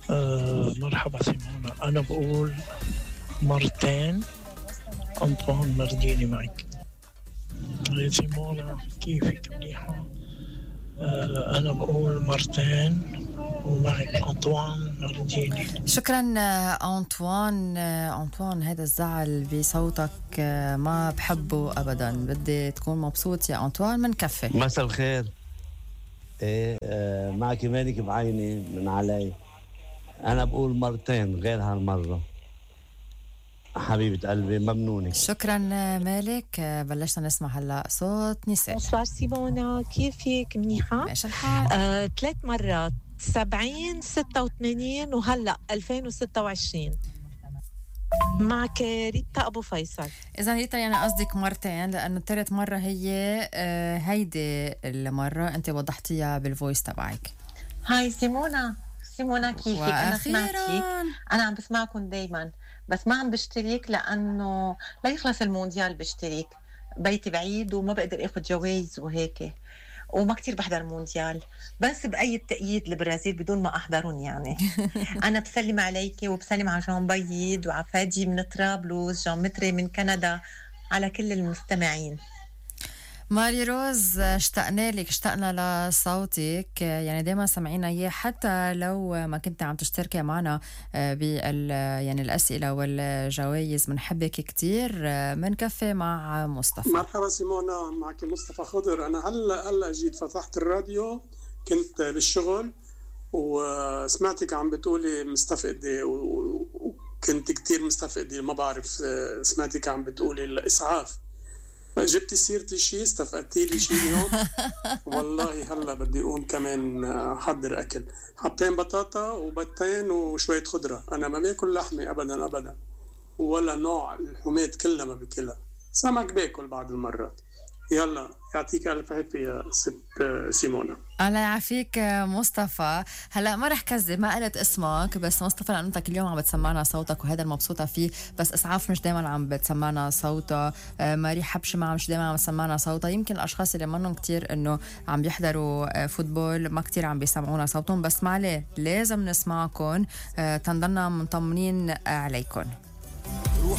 مرحبا سيمونة، أنا بقول مرتين. أنطوان مرديني معك. يا سيمونة كيفك؟ منيحة. أنا بقول مرتين ومعك أنطوان مرديني. شكرا أنطوان. أنطوان، هذا الزعل بصوتك ما بحبه أبدا. بدي تكون مبسوط يا أنطوان. من كفي. مساء الخير. ايه معك مالك بعيني من علي. انا بقول مرتين غير هالمرة. حبيبة قلبي ممنونك. شكرا مالك. بلشنا نسمع هلا صوت نساء. بونسوار سيمونا، كيفك؟ منيحة؟ ماشي الحال. 3 مرات 70 86 وهلا 2026. معك ريتا أبو فيصل. إذا ريتا يعني قصدك مرتين، لأنه ثالث مرة هي هيدي المرة أنت وضحتيها بالفويس تبعك. هاي سيمونا كيفك؟ أنا سمعتك، أنا عم بسمعكم دايما، بس ما عم بشترك لأنه لا يخلص المونديال بشترك. بيتي بعيد وما بقدر اخد جوائز وهيك، وما كتير بحضر مونديال، بس بأي تأييد البرازيل بدون ما أحضرهم يعني. أنا بسلم عليك وبسلم على جون بيض وعلى فادي من طرابلس، جون متري من كندا، على كل المستمعين. ماري روز، اشتقنا لك، اشتقنا لصوتك. يعني دايما سمعينا اياه حتى لو ما كنت عم تشتركي معنا يعني الأسئلة والجوائز. بنحبك كتير. منكفي مع مصطفى. مرحبا سيمونا، معك مصطفى خضر. أنا هلا جيت فتحت الراديو، كنت بالشغل وسمعتك عم بتقولي مستفقدة وكنت كتير مستفقدة. ما بعرف، سمعتك عم بتقولي الإسعاف. جبتي سيرتي شيء، استفقدتي لي شيء اليوم. والله هلا بدي اقوم كمان احضر اكل، حبتين بطاطا وبطين وشويه خضره. انا ما باكل لحمه ابدا، ولا نوع الحميد كلها ما باكلها. سمك باكل بعض المرات. يلا يعطيك الف عافيه يا ست سيمونا. الله يعافيك مصطفى. هلا ما رح كذب، ما قلت اسمك، بس مصطفى لأنه انت كل يوم عم بتسمعنا صوتك وهذا المبسوطه فيه. بس اسعاف مش دائما عم بتسمعنا صوتها. ماري حبشه ما مش دائما عم بتسمعنا صوتها. يمكن الاشخاص اللي منهم كتير انه عم بيحضروا فوتبول ما كتير عم بيسمعونا صوتهم، بس ما عليه، لازم نسمعكم تنضلنا مطمنين عليكم.